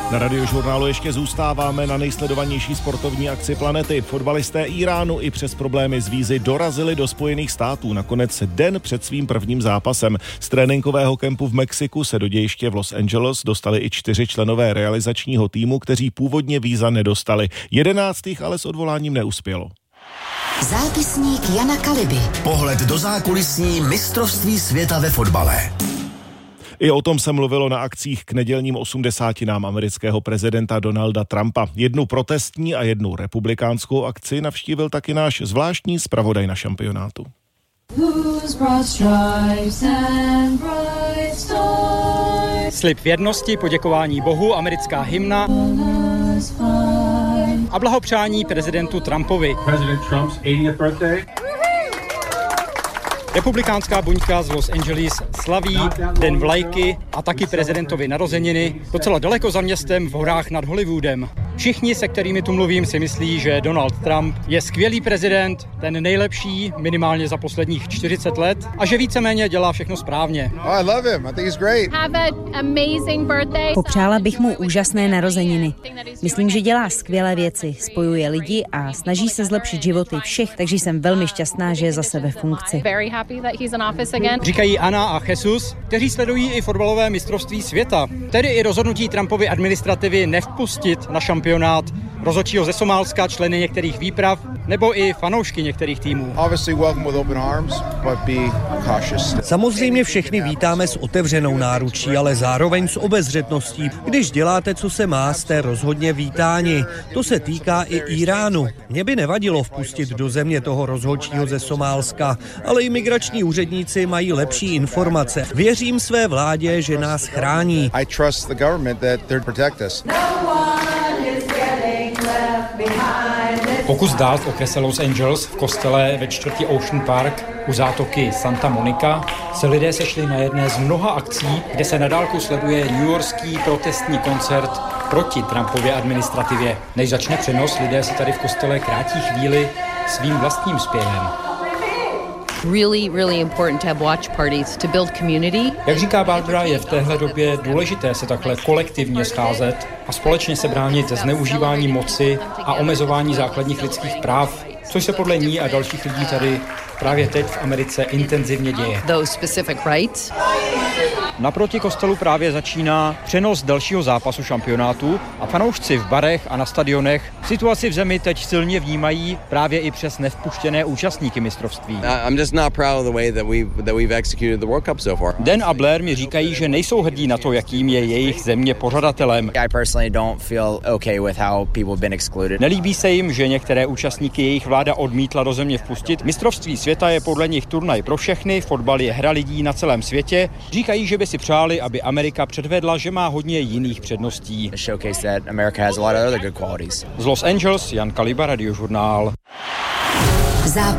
Na Radiožurnálu ještě zůstáváme na nejsledovanější sportovní akci planety. Fotbalisté Iránu i přes problémy s vízy dorazili do Spojených států. Nakonec den před svým prvním zápasem. Z tréninkového kempu v Mexiku se do dějiště v Los Angeles dostali i 4 členové realizačního týmu, kteří původně víza nedostali. 11 ale s odvoláním neuspělo. Zápisník Jana Kaliby. Pohled do zákulisní mistrovství světa ve fotbale. I o tom se mluvilo na akcích k nedělním 80. amerického prezidenta Donalda Trumpa. Jednu protestní a jednu republikánskou akci navštívil taky náš zvláštní zpravodaj na šampionátu. Slib věrnosti, poděkování Bohu, americká hymna a blahopřání prezidentu Trumpovi. Republikánská buňka z Los Angeles slaví Den vlajky a taky prezidentovy narozeniny docela daleko za městem v horách nad Hollywoodem. Všichni, se kterými tu mluvím, si myslí, že Donald Trump je skvělý prezident, ten nejlepší minimálně za posledních 40 let a že víceméně dělá všechno správně. Popřála bych mu úžasné narozeniny. Myslím, že dělá skvělé věci, spojuje lidi a snaží se zlepšit životy všech, takže jsem velmi šťastná, že je zase ve funkci. Říkají Anna a Jesus, kteří sledují i fotbalové mistrovství světa, tedy i rozhodnutí Trumpovy administrativy nevpustit na šampionát rozhodčího ze Somálska, členy některých výprav nebo i fanoušky některých týmů. Samozřejmě všechny vítáme s otevřenou náručí, ale zároveň s obezřetností. Když děláte, co se má, jste rozhodně vítáni. To se týká i Iránu. Mě by nevadilo vpustit do země toho rozhodčího ze Somálska, ale imigrační úředníci mají lepší informace. Věřím své vládě, že nás chrání. Pokus dát v okrese Los Angeles v kostele ve čtvrti Ocean Park u zátoky Santa Monica se lidé sešli na jedné z mnoha akcí, kde se na dálku sleduje newyorský protestní koncert proti Trumpově administrativě. Než začne přenos, lidé si tady v kostele krátí chvíli svým vlastním zpěvem. Really important to have watch parties to build community. Jak říká Barbara, je v téhle době důležité se takhle kolektivně scházet a společně se bránit zneužívání moci a omezování základních lidských práv, což se podle ní a dalších lidí tady právě teď v Americe intenzivně děje. Those specific rights. Naproti kostelu právě začíná přenos dalšího zápasu šampionátu a fanoušci v barech a na stadionech situaci v zemi teď silně vnímají právě i přes nevpuštěné účastníky mistrovství. Dan a Blair mi říkají, že nejsou hrdí na to, jakým je jejich země pořadatelem. Nelíbí se jim, že některé účastníky jejich vláda odmítla do země vpustit. Mistrovství světa je podle nich turnaj pro všechny, fotbal je hra lidí na celém světě. Říkají, že by si přáli, aby Amerika předvedla, že má hodně jiných předností. Z Los Angeles, Jan Kaliba, Radiožurnál.